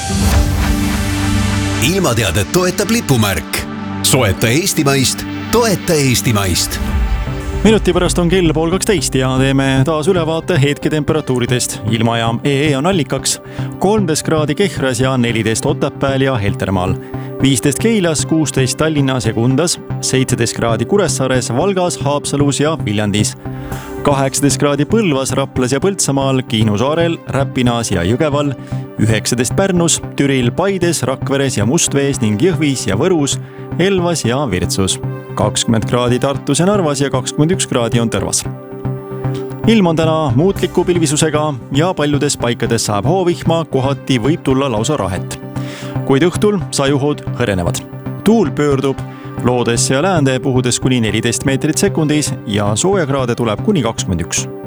Ilmateadet toetab lipumärk. Soeta Eestimaist, toeta Eestimaist. Minuti pärast on kell 12 ja teeme taas ülevaate hetketemperatuuridest. Ilmajaam EE on allikaks 13 kraadi Kehras ja 14 Otepääl ja Heltermaal, 15 Keilas, 16 Tallinnas ja Kundas, 17 kraadi Kuressaares, Valgas, Haapsalus ja Viljandis, 18 kraadi Põlvas, Raplas ja Põltsamaal, Kihnu saarel, Räpinaas ja Jõgeval, 19 Pärnus, Türil, Paides, Rakveres ja Mustvees ning Jõhvis ja Võrus, Elvas ja Virtsus, 20 kraadi Tartus ja Narvas ja 21 kraadi on Tõrvas. Ilm on täna muutliku pilvisusega ja paljudes paikades saab hoovihma, kohati võib tulla lausa rahet. Kuid õhtul sajuhud hõrenevad. Tuul pöördub loodesse ja läände puhudes kuni 14 meetrit sekundis ja soojakraade tuleb kuni 21.